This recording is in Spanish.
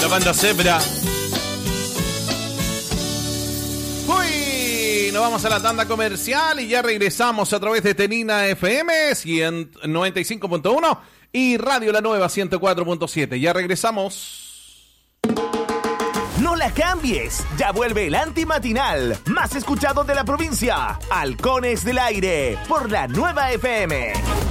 banda Zebra. Uy, nos vamos a la tanda comercial y ya regresamos a través de Tenina FM 95.1 y Radio La Nueva 104.7. Ya regresamos. No la cambies, ya vuelve el antimatinal más escuchado de la provincia, Halcones del Aire, por La Nueva FM.